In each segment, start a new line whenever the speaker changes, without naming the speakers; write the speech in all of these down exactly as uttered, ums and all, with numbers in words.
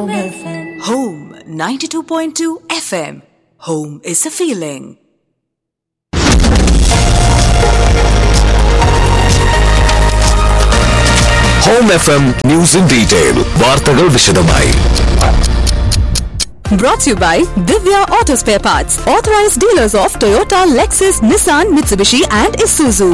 Home F M.
Home ninety-two point two F M. Home is a feeling.
Home F M News in Detail. വാർത്തകൾ വിശദമായി.
Brought to you by Divya Auto Spare Parts, authorized dealers of Toyota, Lexus, Nissan, Mitsubishi and Isuzu.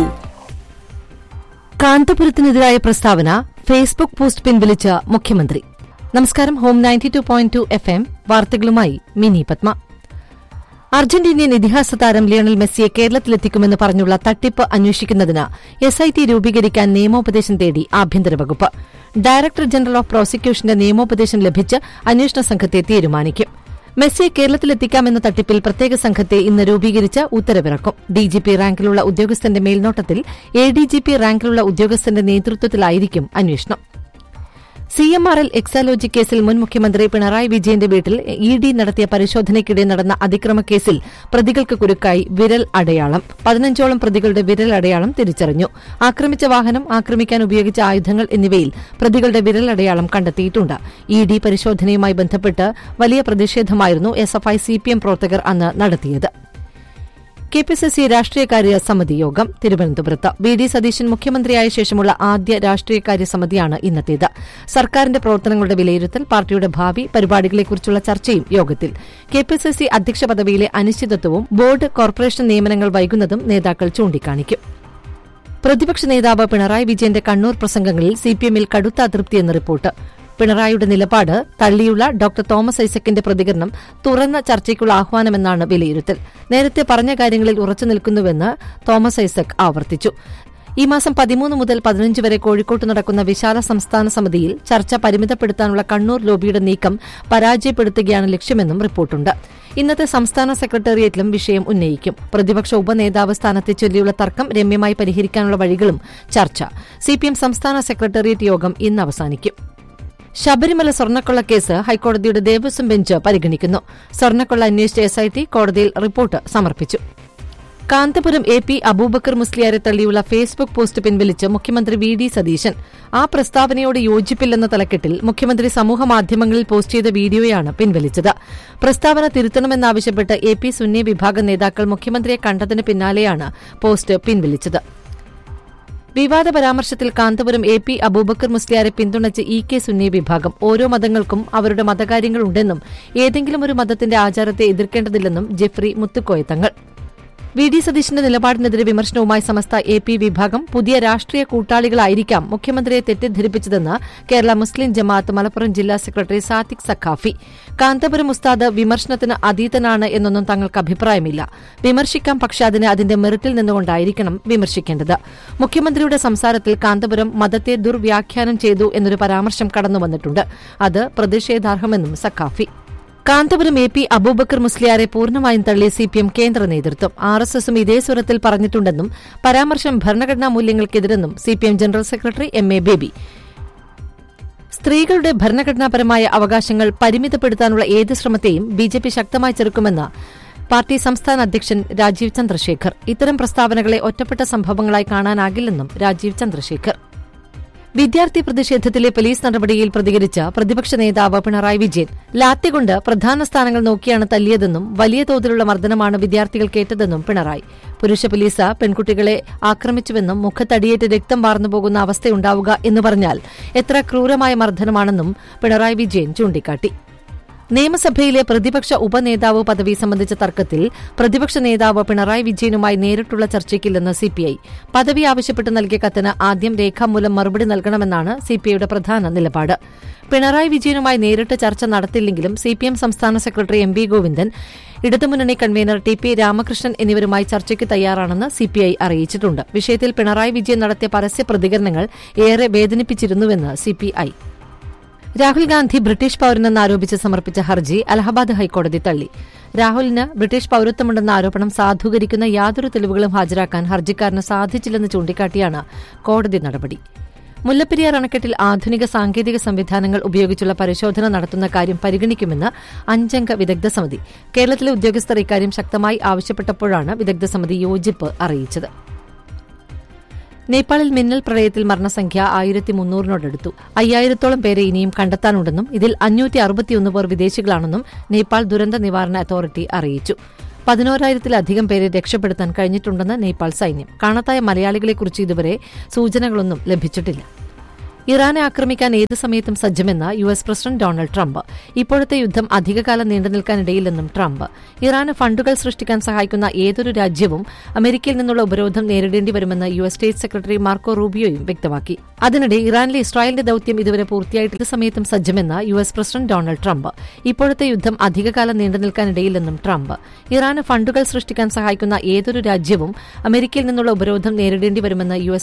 കാന്തപുരത്തിനെതിരായ പ്രസ്താവന Facebook post പിൻവലിച്ച മുഖ്യമന്ത്രി. നമസ്കാരം. Home ninety two point two F M വാർത്തകളുമായി mini Padma. Argentinian ഇതിഹാസ താരം Lionel മെസ്സിയെ കേരളത്തിലെത്തിക്കുമെന്ന് പറഞ്ഞുള്ള തട്ടിപ്പ് അന്വേഷിക്കുന്നതിന് എസ് ഐ ടി രൂപീകരിക്കാൻ നിയമോപദേശം തേടി ആഭ്യന്തര വകുപ്പ്. ഡയറക്ടർ ജനറൽ ഓഫ് പ്രോസിക്യൂഷന്റെ നിയമോപദേശം ലഭിച്ച് അന്വേഷണ സംഘത്തെ തീരുമാനിക്കും. മെസ്സിയെ കേരളത്തിലെത്തിക്കാമെന്ന തട്ടിപ്പിൽ പ്രത്യേക സംഘത്തെ ഇന്ന് രൂപീകരിച്ച് ഉത്തരവിറക്കും. ഡിജിപി റാങ്കിലുള്ള ഉദ്യോഗസ്ഥന്റെ മേൽനോട്ടത്തിൽ എ ഡി ജി പി റാങ്കിലുള്ള ഉദ്യോഗസ്ഥന്റെ നേതൃത്വത്തിലായിരിക്കും അന്വേഷണം. C M R L Exalogic കേസിൽ മുൻ മുഖ്യമന്ത്രി പിണറായി വിജയന്റെ വീട്ടിൽ ഇ ഡി നടത്തിയ പരിശോധനയ്ക്കിടെ നടന്ന അതിക്രമ കേസിൽ പ്രതികൾക്ക് കുരുക്കായി വിരൽ അടയാളം. പതിനഞ്ചോളം പ്രതികളുടെ വിരൽ അടയാളം തിരിച്ചറിഞ്ഞു. ആക്രമിച്ച വാഹനം, ആക്രമിക്കാൻ ഉപയോഗിച്ച ആയുധങ്ങൾ എന്നിവയിൽ പ്രതികളുടെ വിരൽ അടയാളം കണ്ടെത്തിയിട്ടുണ്ട്. ഇ ഡി പരിശോധനയുമായി ബന്ധപ്പെട്ട് വലിയ പ്രതിഷേധമായിരുന്നു S F I C P M പ്രവർത്തകർ അന്ന് നടത്തിയത്. കെ പി സി സി രാഷ്ട്രീയകാര്യ സമിതി യോഗം തിരുവനന്തപുരത്ത്. വി ഡി സതീശൻ മുഖ്യമന്ത്രിയായ ശേഷമുള്ള ആദ്യ രാഷ്ട്രീയകാര്യ സമിതിയാണ് ഇന്നത്തേത്. സർക്കാരിന്റെ പ്രവർത്തനങ്ങളുടെ വിലയിരുത്തൽ, പാർട്ടിയുടെ ഭാവി പരിപാടികളെക്കുറിച്ചുള്ള ചർച്ചയും യോഗത്തിൽ. കെ പി സി സി അധ്യക്ഷ പദവിയിലെ അനിശ്ചിതത്വവും ബോർഡ് കോർപ്പറേഷൻ നിയമനങ്ങൾ വൈകുന്നതും നേതാക്കൾ ചൂണ്ടിക്കാണിക്കും. പ്രതിപക്ഷ നേതാവ് പിണറായി വിജയന്റെ കണ്ണൂർ പ്രസംഗങ്ങളിൽ സിപിഎമ്മിൽ കടുത്ത അതൃപ്തിയെന്ന് റിപ്പോർട്ട്. പിണറായിയുടെ നിലപാട് തള്ളിയുള്ള ഡോക്ടർ തോമസ് ഐസക്കിന്റെ പ്രതികരണം തുറന്ന ചർച്ചയ്ക്കുള്ള ആഹ്വാനമെന്നാണ് വിലയിരുത്തൽ. നേരത്തെ പറഞ്ഞ കാര്യങ്ങളിൽ ഉറച്ചുനിൽക്കുന്നുവെന്ന് തോമസ് ഐസക് ആവർത്തിച്ചു. ഈ മാസം പതിമൂന്ന് മുതൽ പതിനഞ്ച് വരെ കോഴിക്കോട്ട് നടക്കുന്ന വിശാല സംസ്ഥാന സമിതിയിൽ ചർച്ച പരിമിതപ്പെടുത്താനുള്ള കണ്ണൂർ ലോബിയുടെ നീക്കം പരാജയപ്പെടുത്തുകയാണ് ലക്ഷ്യമെന്നും റിപ്പോർട്ടുണ്ട്. ഇന്നത്തെ സംസ്ഥാന സെക്രട്ടേറിയറ്റിലും വിഷയം ഉന്നയിക്കും. പ്രതിപക്ഷ ഉപനേതാവ് സ്ഥാനത്തെ ചൊല്ലിയുള്ള തർക്കം രമ്യമായി പരിഹരിക്കാനുള്ള വഴികളും ചർച്ച. സിപിഎം സംസ്ഥാന സെക്രട്ടേറിയറ്റ് യോഗം ഇന്ന് അവസാനിക്കും. ശബരിമല സ്വർണ്ണക്കൊള്ളക്കേസ് ഹൈക്കോടതിയുടെ ദേവസ്വം ബെഞ്ച് പരിഗണിക്കുന്നു. സ്വർണ്ണക്കൊള്ള അന്വേഷിച്ച എസ് ഐ ടി കോടതിയിൽ റിപ്പോർട്ട് സമർപ്പിച്ചു. കാന്തപുരം എ പി അബൂബക്കർ മുസ്ലിയാരെ തള്ളിയുള്ള ഫേസ്ബുക്ക് പോസ്റ്റ് പിൻവലിച്ച് മുഖ്യമന്ത്രി വി ഡി സതീശൻ. ആ പ്രസ്താവനയോട് യോജിപ്പില്ലെന്ന തലക്കെട്ടിൽ മുഖ്യമന്ത്രി സമൂഹമാധ്യമങ്ങളിൽ പോസ്റ്റ് ചെയ്ത വീഡിയോയാണ് പിൻവലിച്ചത്. പ്രസ്താവന തിരുത്തണമെന്നാവശ്യപ്പെട്ട് എ പി സുന്നി വിഭാഗം നേതാക്കൾ മുഖ്യമന്ത്രിയെ കണ്ടതിന് പിന്നാലെയാണ് പോസ്റ്റ് പിൻവലിച്ചത്. വിവാദ പരാമർശത്തിൽ കാന്തപുരം എ പി അബൂബക്കർ മുസ്ലിയാരെ പിന്തുണച്ച് ഇ കെ സുന്നി വിഭാഗം. ഓരോ മതങ്ങൾക്കും അവരുടെ മതകാര്യങ്ങളുണ്ടെന്നും ഏതെങ്കിലും ഒരു മതത്തിന്റെ ആചാരത്തെ എതിർക്കേണ്ടതില്ലെന്നും Jeffrey Muthukoya Thangal. V D സതീശന്റെ നിലപാടിനെതിരെ വിമർശനവുമായി സമസ്ത എ പി വിഭാഗം. പുതിയ രാഷ്ട്രീയ കൂട്ടാളികളായിരിക്കാം മുഖ്യമന്ത്രിയെ തെറ്റിദ്ധരിപ്പിച്ചതെന്ന് കേരള മുസ്ലിം ജമാഅത്ത് മലപ്പുറം ജില്ലാ സെക്രട്ടറി സാദിഖ് സഖാഫി. കാന്തപുരം ഉസ്താദ് വിമർശനത്തിന് അതീതനാണ് എന്നൊന്നും തങ്ങൾക്ക് അഭിപ്രായമില്ല. വിമർശിക്കാം, പക്ഷെ അതിന് അതിന്റെ മെറിറ്റിൽ നിന്നുകൊണ്ടായിരിക്കണം വിമർശിക്കേണ്ടത്. മുഖ്യമന്ത്രിയുടെ സംസാരത്തിൽ കാന്തപുരം മതത്തെ ദുർവ്യാഖ്യാനം ചെയ്തു എന്നൊരു പരാമർശം കടന്നുവന്നിട്ടുണ്ട്. അത് പ്രതിഷേധാർഹമെന്നും സഖാഫി. കാന്തപുരം എ പി അബൂബക്കർ മുസ്ലിയാരെ പൂർണ്ണമായും തള്ളി സിപിഎം കേന്ദ്ര നേതൃത്വം. ആർ എസ് എസും ഇതേ സ്വരത്തിൽ പറഞ്ഞിട്ടുണ്ടെന്നും പരാമർശം ഭരണഘടനാ മൂല്യങ്ങൾക്കെതിരെന്നും CPM general secretary M A baby. സ്ത്രീകളുടെ ഭരണഘടനാപരമായ അവകാശങ്ങൾ പരിമിതപ്പെടുത്താനുള്ള ഏത് ശ്രമത്തെയും ബിജെപി ശക്തമായി ചെറുക്കുമെന്ന് പാർട്ടി സംസ്ഥാന അധ്യക്ഷൻ രാജീവ് ചന്ദ്രശേഖർ. ഇത്തരം പ്രസ്താവനകളെ ഒറ്റപ്പെട്ട സംഭവങ്ങളായി കാണാനാകില്ലെന്നും രാജീവ് ചന്ദ്രശേഖർ. വിദ്യാർത്ഥി പ്രതിഷേധത്തിലെ പോലീസ് നടപടിയിൽ പ്രതികരിച്ച പ്രതിപക്ഷ നേതാവ് പിണറായി വിജയൻ ലാത്തികൊണ്ട് പ്രധാന സ്ഥാനങ്ങൾ നോക്കിയാണ് തല്ലിയതെന്നും വലിയ തോതിലുള്ള മർദ്ദനമാണ് വിദ്യാർത്ഥികൾ കേട്ടതെന്നും പിണറായി. പുരുഷ പോലീസ് പെൺകുട്ടികളെ ആക്രമിച്ചുവെന്നും മുഖത്തടിയേറ്റ് രക്തം വാർന്നുപോകുന്ന അവസ്ഥയുണ്ടാവുക എന്ന് പറഞ്ഞാൽ എത്ര ക്രൂരമായ മർദ്ദനമാണെന്നും പിണറായി വിജയൻ ചൂണ്ടിക്കാട്ടി. നിയമസഭയിലെ പ്രതിപക്ഷ ഉപനേതാവ് പദവി സംബന്ധിച്ച തർക്കത്തിൽ പ്രതിപക്ഷ നേതാവ് പിണറായി വിജയനുമായി നേരിട്ടുള്ള ചർച്ചയ്ക്കില്ലെന്ന് സിപിഐ. പദവി ആവശ്യപ്പെട്ട് നൽകിയ കത്തിന് ആദ്യം രേഖാമൂലം മറുപടി നൽകണമെന്നാണ് സിപിഐയുടെ പ്രധാന നിലപാട്. പിണറായി വിജയനുമായി നേരിട്ട് ചർച്ച നടത്തില്ലെങ്കിലും സിപിഎം സംസ്ഥാന സെക്രട്ടറി എം വി ഗോവിന്ദൻ, ഇടതുമുന്നണി കൺവീനർ ടി പി രാമകൃഷ്ണൻ എന്നിവരുമായി ചർച്ചയ്ക്ക് തയ്യാറാണെന്ന് സിപിഐ അറിയിച്ചിട്ടുണ്ട്. വിഷയത്തിൽ പിണറായി വിജയൻ നടത്തിയ പരസ്യ പ്രതികരണങ്ങൾ ഏറെ വേദനിപ്പിച്ചിരുന്നുവെന്ന് സിപിഐ. രാഹുൽ ഗാന്ധി ബ്രിട്ടീഷ് പൌരനെന്നാരോപിച്ച് സമർപ്പിച്ച ഹർജി അലഹബാദ് ഹൈക്കോടതി തള്ളി. രാഹുലിന് ബ്രിട്ടീഷ് പൌരത്വമുണ്ടെന്ന ആരോപണം സാധൂകരിക്കുന്ന യാതൊരു തെളിവുകളും ഹാജരാക്കാൻ ഹർജിക്കാരന് സാധിച്ചില്ലെന്ന് ചൂണ്ടിക്കാട്ടിയാണ് കോടതി നടപടി. മുല്ലപ്പെരിയാർ അണക്കെട്ടിൽ ആധുനിക സാങ്കേതിക സംവിധാനങ്ങൾ ഉപയോഗിച്ചുള്ള പരിശോധന നടത്തുന്ന കാര്യം പരിഗണിക്കുമെന്ന് അഞ്ചംഗ വിദഗ്ധ സമിതി. കേരളത്തിലെ ഉദ്യോഗസ്ഥർ ഇക്കാര്യം ശക്തമായി ആവശ്യപ്പെട്ടപ്പോഴാണ് വിദഗ്ധ സമിതി യോജിപ്പ് അറിയിച്ചത്. നേപ്പാളിൽ മിന്നൽ പ്രളയത്തിൽ മരണസംഖ്യ ആയിരത്തി മുന്നൂറിനോടടുത്തു. അയ്യായിരത്തോളം പേരെ ഇനിയും കണ്ടെത്താനുണ്ടെന്നും ഇതിൽ അഞ്ഞൂറ്റി അറുപത്തിയൊന്ന് പേർ വിദേശികളാണെന്നും നേപ്പാൾ ദുരന്ത നിവാരണ അതോറിറ്റി അറിയിച്ചു. പതിനോരായിരത്തിലധികം പേരെ രക്ഷപ്പെടുത്താൻ കഴിഞ്ഞിട്ടുണ്ടെന്ന് നേപ്പാൾ സൈന്യം. കാണാതായ മലയാളികളെക്കുറിച്ച് ഇതുവരെ സൂചനകളൊന്നും ലഭിച്ചിട്ടില്ല. ഇറാനെ ആക്രമിക്കാൻ ഏത് സമയത്തും സജ്ജമെന്ന് U S president Donald Trump. ഇപ്പോഴത്തെ യുദ്ധം അധികകാലം നീണ്ടുനിൽക്കാനിടയില്ലെന്നും ട്രംപ്. ഇറാന് ഫണ്ടുകൾ സൃഷ്ടിക്കാൻ സഹായിക്കുന്ന ഏതൊരു രാജ്യവും അമേരിക്കയിൽ നിന്നുള്ള ഉപരോധം നേരിടേണ്ടി വരുമെന്ന് U S state secretary Marco റൂബിയോയും വ്യക്തമാക്കി. അതിനിടെ ഇറാനിലെ ഇസ്രായേലിന്റെ ദൌത്യം ഇതുവരെ പൂർത്തിയായിട്ട് ഏത് സമയത്തും സജ്ജമെന്ന് U S president Donald Trump. ഇപ്പോഴത്തെ യുദ്ധം അധികകാലം നീണ്ടുനിൽക്കാനിടയില്ലെന്നും ട്രംപ്. ഇറാന് ഫണ്ടുകൾ സൃഷ്ടിക്കാൻ സഹായിക്കുന്ന ഏതൊരു രാജ്യവും അമേരിക്കയിൽ നിന്നുള്ള ഉപരോധം നേരിടേണ്ടി വരുമെന്ന് യു എസ്